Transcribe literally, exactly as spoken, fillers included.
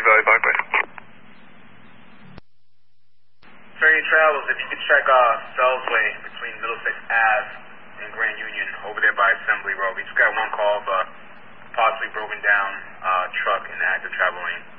Valley Parkway. Ferry Travels, if you could check uh, Fellsway between Middlesex Ave and Grand Union over there by Assembly Road. We just got one call of a possibly broken down uh, truck in the active travel lane.